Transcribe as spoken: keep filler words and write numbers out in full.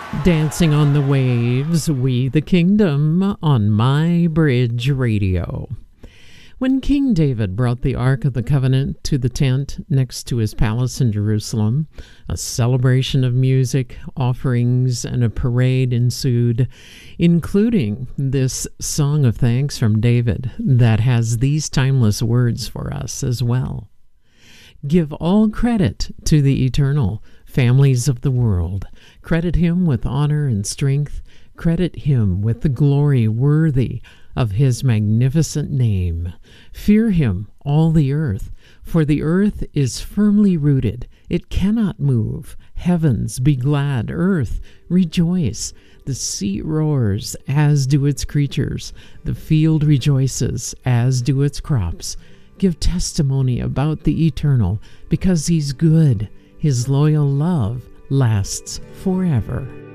Dancing on the Waves, We the Kingdom on My Bridge Radio. When King David brought the Ark of the Covenant to the tent next to his palace in Jerusalem, a celebration of music, offerings, and a parade ensued, including this song of thanks from David that has these timeless words for us as well. Give all credit to the Eternal, families of the world. Credit him with honor and strength. Credit him with the glory worthy of his magnificent name. Fear him, all the earth, for the earth is firmly rooted. It cannot move. Heavens, be glad. Earth, rejoice. The sea roars, as do its creatures. The field rejoices, as do its crops. Give testimony about the Eternal, because he's good. His loyal love lasts forever.